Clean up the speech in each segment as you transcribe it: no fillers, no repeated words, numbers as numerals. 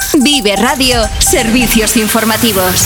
Vive Radio, servicios informativos.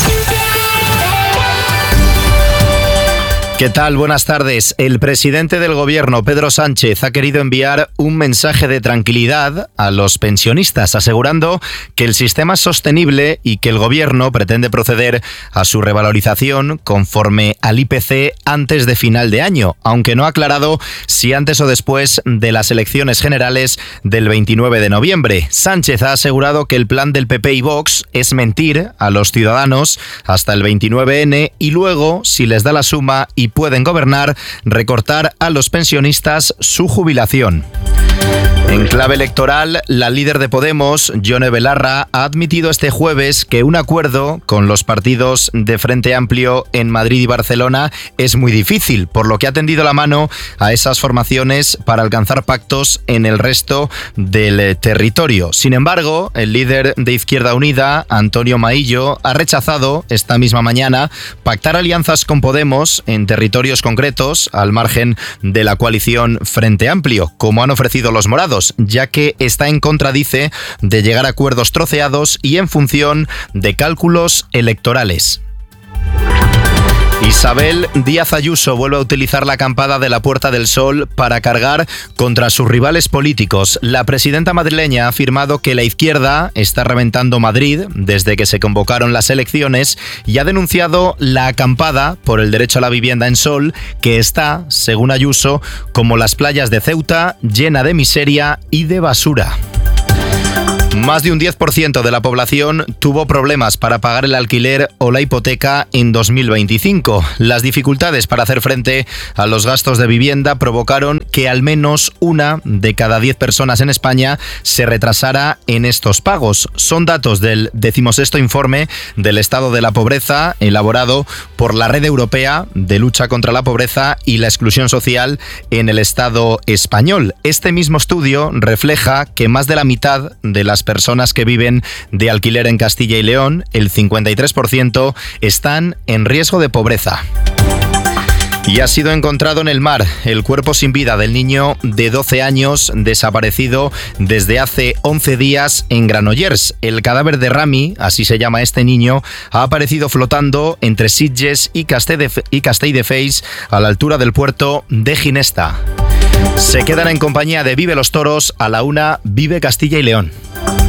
¿Qué tal? Buenas tardes. El presidente del gobierno, Pedro Sánchez, ha querido enviar un mensaje de tranquilidad a los pensionistas, asegurando que el sistema es sostenible y que el gobierno pretende proceder a su revalorización conforme al IPC antes de final de año, aunque no ha aclarado si antes o después de las elecciones generales del 29 de noviembre. Sánchez ha asegurado que el plan del PP y Vox es mentir a los ciudadanos hasta el 29N y luego, si les da la suma y pueden gobernar, recortar a los pensionistas su jubilación. En clave electoral, la líder de Podemos, Yone Belarra, ha admitido este jueves que un acuerdo con los partidos de Frente Amplio en Madrid y Barcelona es muy difícil, por lo que ha tendido la mano a esas formaciones para alcanzar pactos en el resto del territorio. Sin embargo, el líder de Izquierda Unida, Antonio Maillo, ha rechazado esta misma mañana pactar alianzas con Podemos en territorios concretos al margen de la coalición Frente Amplio, como han ofrecido los morados, ya que está en contra, dice, de llegar a acuerdos troceados y en función de cálculos electorales. Isabel Díaz Ayuso vuelve a utilizar la acampada de la Puerta del Sol para cargar contra sus rivales políticos. La presidenta madrileña ha afirmado que la izquierda está reventando Madrid desde que se convocaron las elecciones y ha denunciado la acampada por el derecho a la vivienda en Sol, que está, según Ayuso, como las playas de Ceuta, llena de miseria y de basura. Más de un 10% de la población tuvo problemas para pagar el alquiler o la hipoteca en 2025. Las dificultades para hacer frente a los gastos de vivienda provocaron que al menos una de cada 10 personas en España se retrasara en estos pagos. Son datos del 16º informe del estado de la pobreza elaborado por la Red Europea de Lucha contra la Pobreza y la Exclusión Social en el Estado español. Este mismo estudio refleja que más de la mitad de las personas que viven de alquiler en Castilla y León, el 53%, están en riesgo de pobreza. Y ha sido encontrado en el mar el cuerpo sin vida del niño de 12 años desaparecido desde hace 11 días en Granollers. El cadáver de Rami, así se llama este niño, ha aparecido flotando entre Sitges y Castelldefels a la altura del puerto de Ginesta. Se quedan en compañía de Vive los Toros. A la 1, Vive Castilla y León.